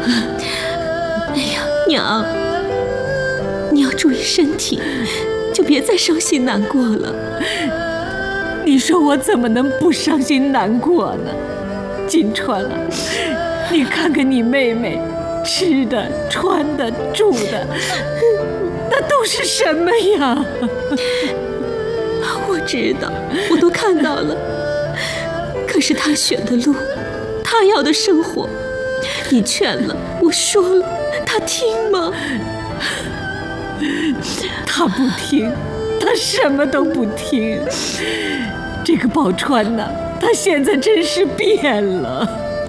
哎呀，娘，你要注意身体，就别再伤心难过了。 你说我怎么能不伤心难过呢？金川啊，你看看你妹妹，吃的、穿的、住的，那都是什么呀？ 我知道，我都看到了。可是她选的路，她要的生活，你劝了，我说了，她听吗？ 她不听，她什么都不听。这个宝钏呐，她现在真是变了。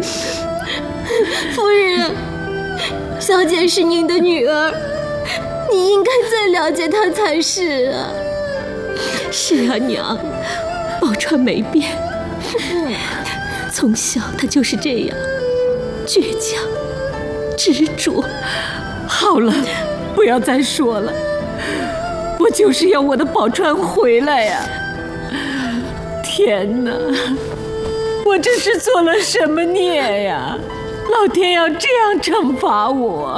夫人，小姐是您的女儿，你应该最了解她才是啊。 是啊，娘，宝钏没变，从小她就是这样，倔强、执着。 好了，不要再说了，我就是要我的宝钏回来呀！天哪，我这是做了什么孽呀？老天要这样惩罚我！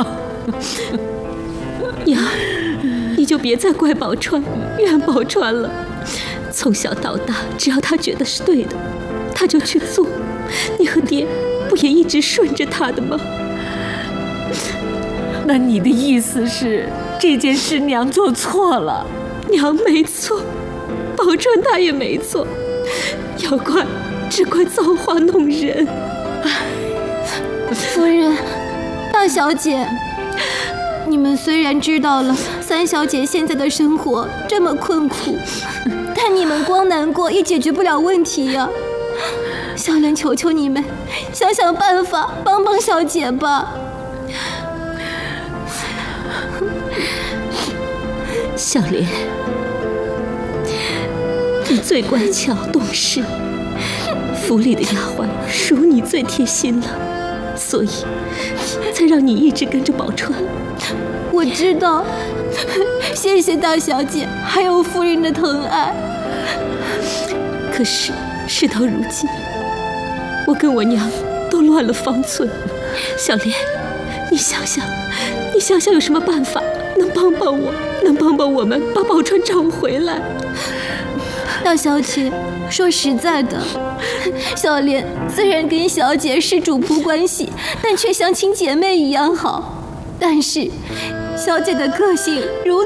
娘，你就别再怪宝钏、怨宝钏了。从小到大，只要她觉得是对的，她就去做。你和爹不也一直顺着她的吗？ 那你的意思是，这件事娘做错了？ 娘没错，宝钏她也没错，要怪只怪造化弄人。 夫人，大小姐，你们虽然知道了三小姐现在的生活这么困苦，但你们光难过也解决不了问题呀。小莲求求你们，想想办法帮帮小姐吧。 小莲，你最乖巧懂事，府里的丫鬟属你最贴心了，所以才让你一直跟着宝钏。 我知道，谢谢大小姐还有夫人的疼爱。 可是事到如今，我跟我娘都乱了方寸。小莲，你想想有什么办法能帮帮我，能帮帮我们把宝钏找回来？ 大小姐，说实在的，小莲虽然跟小姐是主仆关系，但却像亲姐妹一样好。但是小姐的个性如